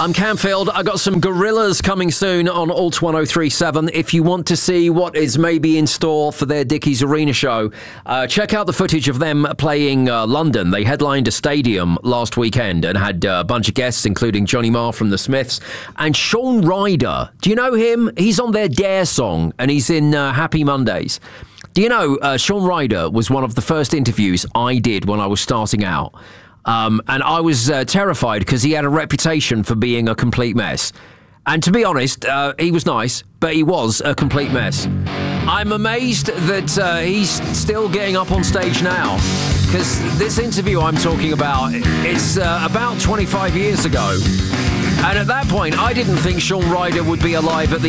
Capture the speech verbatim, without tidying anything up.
I'm Camfield. I got some Gorillaz coming soon on Alt one oh three point seven. If you want to see what is maybe in store for their Dickies Arena show, uh, check out the footage of them playing uh, London. They headlined a stadium last weekend and had uh, a bunch of guests, including Johnny Marr from the Smiths and Shaun Ryder. Do you know him? He's on their Dare song and he's in uh, Happy Mondays. Do you know uh, Shaun Ryder was one of the first interviews I did when I was starting out? Um, and I was uh, terrified because he had a reputation for being a complete mess. And to be honest, uh, he was nice, but he was a complete mess. I'm amazed that uh, he's still getting up on stage now, because this interview I'm talking about, it's uh, about twenty-five years ago. And at that point, I didn't think Shaun Ryder would be alive at the